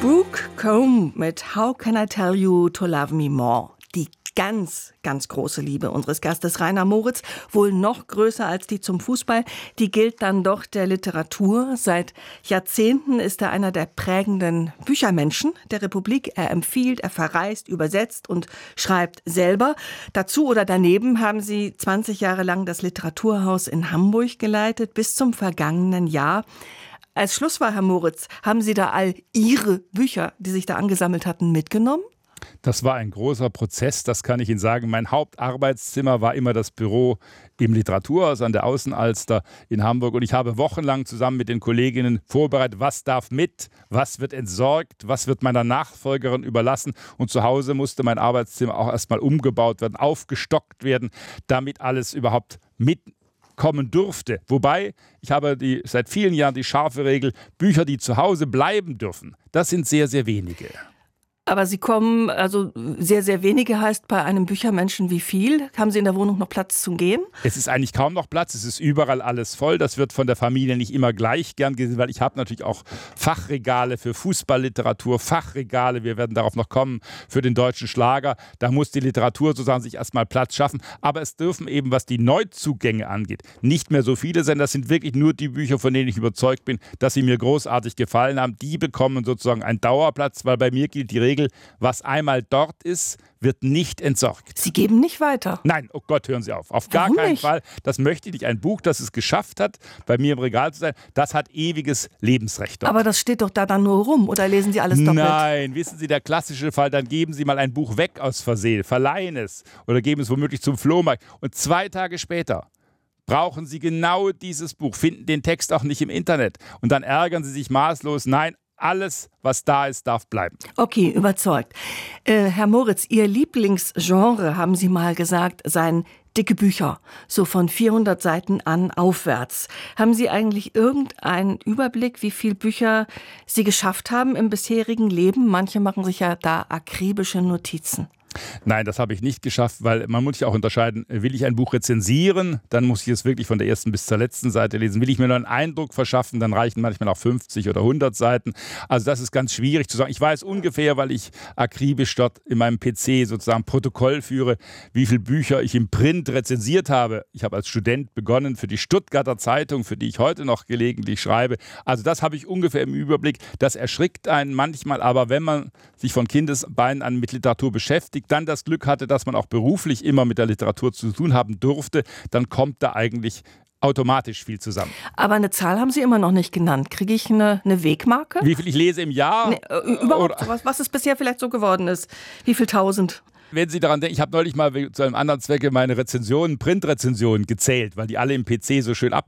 Brooke Combe mit How Can I Tell You to Love Me More? Die ganz, ganz große Liebe unseres Gastes Rainer Moritz, wohl noch größer als die zum Fußball, die gilt dann doch der Literatur. Seit Jahrzehnten ist er einer der prägenden Büchermenschen der Republik. Er empfiehlt, er verreist, übersetzt und schreibt selber. Dazu oder daneben haben Sie 20 Jahre lang das Literaturhaus in Hamburg geleitet, bis zum vergangenen Jahr. Als Schlusswahl, Herr Moritz, haben Sie da all Ihre Bücher, die sich da angesammelt hatten, mitgenommen? Das war ein großer Prozess, das kann ich Ihnen sagen. Mein Hauptarbeitszimmer war immer das Büro im Literaturhaus an der Außenalster in Hamburg. Und ich habe wochenlang zusammen mit den Kolleginnen vorbereitet, was darf mit, was wird entsorgt, was wird meiner Nachfolgerin überlassen. Und zu Hause musste mein Arbeitszimmer auch erstmal umgebaut werden, aufgestockt werden, damit alles überhaupt mitkommen durfte. Wobei, ich habe seit vielen Jahren die scharfe Regel, Bücher, die zu Hause bleiben dürfen, das sind sehr, sehr wenige. Aber Sie kommen, also sehr, sehr wenige heißt bei einem Büchermenschen wie viel? Haben Sie in der Wohnung noch Platz zum Gehen? Es ist eigentlich kaum noch Platz, es ist überall alles voll. Das wird von der Familie nicht immer gleich gern gesehen, weil ich habe natürlich auch Fachregale für Fußballliteratur, Fachregale, wir werden darauf noch kommen, für den deutschen Schlager. Da muss die Literatur sozusagen sich erstmal Platz schaffen. Aber es dürfen eben, was die Neuzugänge angeht, nicht mehr so viele sein. Das sind wirklich nur die Bücher, von denen ich überzeugt bin, dass sie mir großartig gefallen haben. Die bekommen sozusagen einen Dauerplatz, weil bei mir gilt die Regel, was einmal dort ist, wird nicht entsorgt. Sie geben nicht weiter? Nein, oh Gott, hören Sie auf. Auf gar Warum keinen nicht? Fall. Das möchte ich nicht. Ein Buch, das es geschafft hat, bei mir im Regal zu sein, das hat ewiges Lebensrecht dort. Aber das steht doch da dann nur rum, oder lesen Sie alles doppelt? Nein, wissen Sie, der klassische Fall, dann geben Sie mal ein Buch weg aus Versehen, verleihen es oder geben es womöglich zum Flohmarkt. Und 2 Tage später brauchen Sie genau dieses Buch, finden den Text auch nicht im Internet. Und dann ärgern Sie sich maßlos. Nein, alles, was da ist, darf bleiben. Okay, überzeugt. Herr Moritz, Ihr Lieblingsgenre, haben Sie mal gesagt, seien dicke Bücher, so von 400 Seiten an aufwärts. Haben Sie eigentlich irgendeinen Überblick, wie viele Bücher Sie geschafft haben im bisherigen Leben? Manche machen sich ja da akribische Notizen. Nein, das habe ich nicht geschafft, weil man muss ja auch unterscheiden, will ich ein Buch rezensieren, dann muss ich es wirklich von der ersten bis zur letzten Seite lesen. Will ich mir nur einen Eindruck verschaffen, dann reichen manchmal auch 50 oder 100 Seiten. Also das ist ganz schwierig zu sagen. Ich weiß ungefähr, weil ich akribisch dort in meinem PC sozusagen Protokoll führe, wie viele Bücher ich im Print rezensiert habe. Ich habe als Student begonnen für die Stuttgarter Zeitung, für die ich heute noch gelegentlich schreibe. Also das habe ich ungefähr im Überblick. Das erschrickt einen manchmal, aber wenn man sich von Kindesbeinen an mit Literatur beschäftigt, dann das Glück hatte, dass man auch beruflich immer mit der Literatur zu tun haben durfte, dann kommt da eigentlich automatisch viel zusammen. Aber eine Zahl haben Sie immer noch nicht genannt. Kriege ich eine Wegmarke? Wie viel ich lese im Jahr? Nee, überhaupt sowas, was es bisher vielleicht so geworden ist. Wie viel tausend? Wenn Sie daran denken, ich habe neulich mal zu einem anderen Zwecke meine Printrezensionen gezählt, weil die alle im PC so schön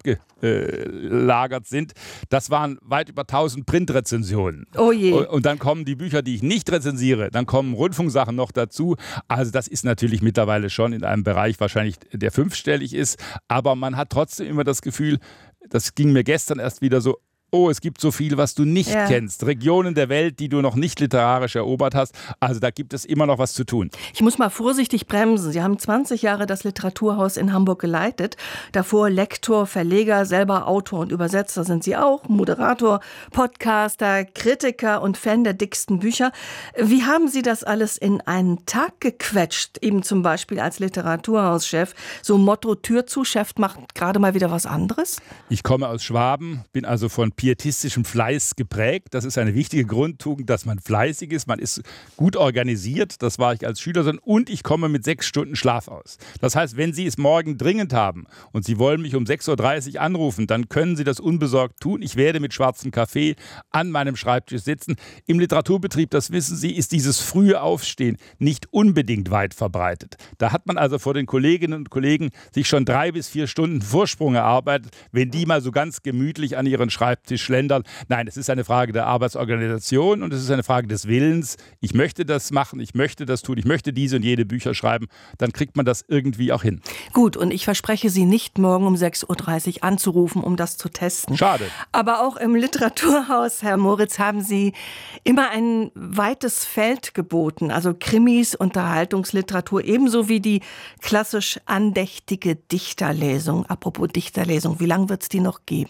abgelagert sind. Das waren weit über 1000 Printrezensionen. Oh je. Und dann kommen die Bücher, die ich nicht rezensiere, dann kommen Rundfunksachen noch dazu. Also das ist natürlich mittlerweile schon in einem Bereich wahrscheinlich, der 5-stellig ist. Aber man hat trotzdem immer das Gefühl, das ging mir gestern erst wieder so, oh, es gibt so viel, was du nicht kennst. Regionen der Welt, die du noch nicht literarisch erobert hast. Also da gibt es immer noch was zu tun. Ich muss mal vorsichtig bremsen. Sie haben 20 Jahre das Literaturhaus in Hamburg geleitet. Davor Lektor, Verleger, selber Autor und Übersetzer sind Sie auch. Moderator, Podcaster, Kritiker und Fan der dicksten Bücher. Wie haben Sie das alles in einen Tag gequetscht? Eben zum Beispiel als Literaturhauschef. So Motto Tür zu, Chef macht gerade mal wieder was anderes? Ich komme aus Schwaben, bin also von pietistischem Fleiß geprägt. Das ist eine wichtige Grundtugend, dass man fleißig ist. Man ist gut organisiert. Das war ich als Schüler. Und ich komme mit 6 Stunden Schlaf aus. Das heißt, wenn Sie es morgen dringend haben und Sie wollen mich um 6:30 Uhr anrufen, dann können Sie das unbesorgt tun. Ich werde mit schwarzem Kaffee an meinem Schreibtisch sitzen. Im Literaturbetrieb, das wissen Sie, ist dieses frühe Aufstehen nicht unbedingt weit verbreitet. Da hat man also vor den Kolleginnen und Kollegen sich schon 3 bis 4 Stunden Vorsprung erarbeitet, wenn die mal so ganz gemütlich an ihren Schreibtisch schlendern. Nein, es ist eine Frage der Arbeitsorganisation und es ist eine Frage des Willens. Ich möchte das machen, ich möchte das tun, ich möchte diese und jene Bücher schreiben. Dann kriegt man das irgendwie auch hin. Gut, und ich verspreche Sie nicht, morgen um 6:30 Uhr anzurufen, um das zu testen. Schade. Aber auch im Literaturhaus, Herr Moritz, haben Sie immer ein weites Feld geboten. Also Krimis, Unterhaltungsliteratur, ebenso wie die klassisch andächtige Dichterlesung. Apropos Dichterlesung, wie lange wird es die noch geben?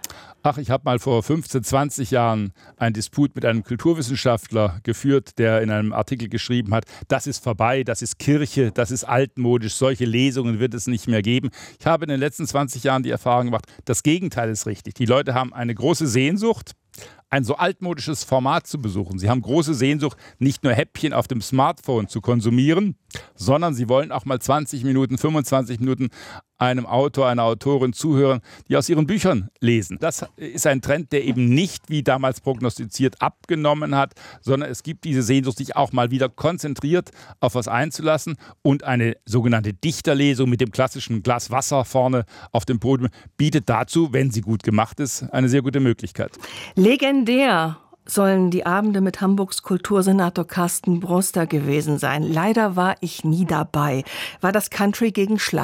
Ach, ich habe mal vor 15, 20 Jahren einen Disput mit einem Kulturwissenschaftler geführt, der in einem Artikel geschrieben hat, das ist vorbei, das ist Kirche, das ist altmodisch, solche Lesungen wird es nicht mehr geben. Ich habe in den letzten 20 Jahren die Erfahrung gemacht, das Gegenteil ist richtig. Die Leute haben eine große Sehnsucht, ein so altmodisches Format zu besuchen. Sie haben große Sehnsucht, nicht nur Häppchen auf dem Smartphone zu konsumieren, sondern sie wollen auch mal 20 Minuten, 25 Minuten einem Autor, einer Autorin zuhören, die aus ihren Büchern lesen. Das ist ein Trend, der eben nicht, wie damals prognostiziert, abgenommen hat, sondern es gibt diese Sehnsucht, sich auch mal wieder konzentriert auf was einzulassen, und eine sogenannte Dichterlesung mit dem klassischen Glas Wasser vorne auf dem Podium bietet dazu, wenn sie gut gemacht ist, eine sehr gute Möglichkeit. Legendär sollen die Abende mit Hamburgs Kultursenator Carsten Broster gewesen sein. Leider war ich nie dabei. War das Country gegen Schlager?